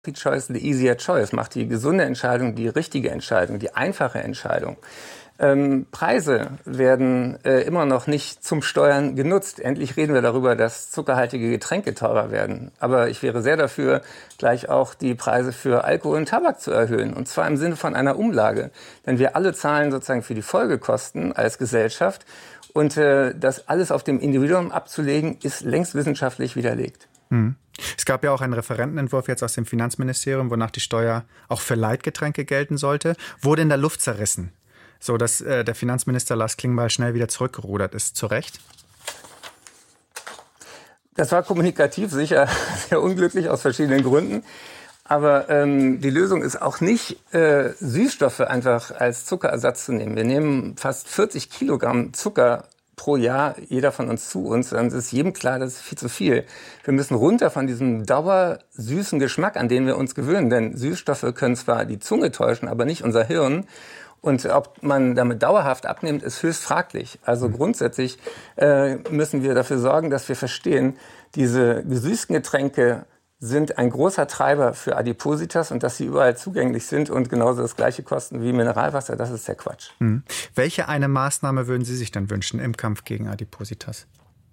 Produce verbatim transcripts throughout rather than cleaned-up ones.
The choice, the easier choice, macht die gesunde Entscheidung, die richtige Entscheidung, die einfache Entscheidung. Ähm, Preise werden äh, immer noch nicht zum Steuern genutzt. Endlich reden wir darüber, dass zuckerhaltige Getränke teurer werden. Aber ich wäre sehr dafür, gleich auch die Preise für Alkohol und Tabak zu erhöhen. Und zwar im Sinne von einer Umlage. Denn wir alle zahlen sozusagen für die Folgekosten als Gesellschaft. Und äh, das alles auf dem Individuum abzulegen, ist längst wissenschaftlich widerlegt. Hm. Es gab ja auch einen Referentenentwurf jetzt aus dem Finanzministerium, wonach die Steuer auch für Leitgetränke gelten sollte. Wurde in der Luft zerrissen, so dass äh, der Finanzminister Lars Klingbeil schnell wieder zurückgerudert ist. Zu Recht? Das war kommunikativ sicher sehr unglücklich aus verschiedenen Gründen. Aber ähm, die Lösung ist auch nicht, äh, Süßstoffe einfach als Zuckerersatz zu nehmen. Wir nehmen fast vierzig Kilogramm Zucker pro Jahr, jeder von uns zu uns. Dann ist jedem klar, das ist viel zu viel. Wir müssen runter von diesem dauersüßen Geschmack, an den wir uns gewöhnen. Denn Süßstoffe können zwar die Zunge täuschen, aber nicht unser Hirn. Und ob man damit dauerhaft abnimmt, ist höchst fraglich. Also grundsätzlich äh, müssen wir dafür sorgen, dass wir verstehen, diese gesüßten Getränke sind ein großer Treiber für Adipositas und dass sie überall zugänglich sind und genauso das gleiche kosten wie Mineralwasser, das ist der Quatsch. Hm. Welche eine Maßnahme würden Sie sich denn wünschen im Kampf gegen Adipositas?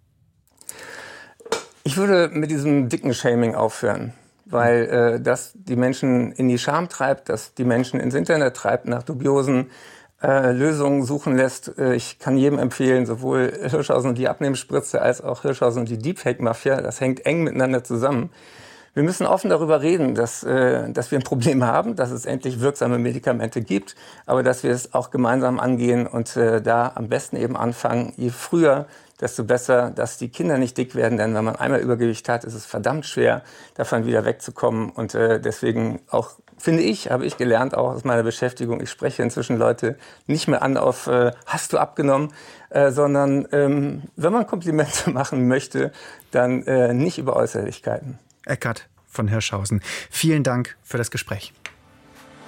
Ich würde mit diesem dicken Shaming aufhören, weil äh, das die Menschen in die Scham treibt, das die Menschen ins Internet treibt, nach dubiosen äh, Lösungen suchen lässt. Äh, ich kann jedem empfehlen, sowohl Hirschhausen und die Abnehmspritze als auch Hirschhausen und die Deepfake-Mafia, das hängt eng miteinander zusammen. Wir müssen offen darüber reden, dass, äh, dass wir ein Problem haben, dass es endlich wirksame Medikamente gibt, aber dass wir es auch gemeinsam angehen und äh, da am besten eben anfangen. Je früher, desto besser, dass die Kinder nicht dick werden, denn wenn man einmal Übergewicht hat, ist es verdammt schwer, davon wieder wegzukommen. Und äh, deswegen auch, finde ich, habe ich gelernt, auch aus meiner Beschäftigung, ich spreche inzwischen Leute nicht mehr an auf, äh, hast du abgenommen, äh, sondern ähm, wenn man Komplimente machen möchte, dann äh, nicht über Äußerlichkeiten. Eckhard von Hirschhausen, vielen Dank für das Gespräch.